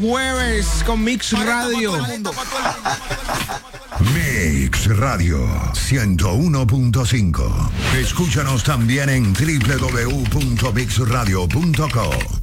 Jueves con Mix Radio. Mix Radio 101.5. Escúchanos también en www.mixradio.co.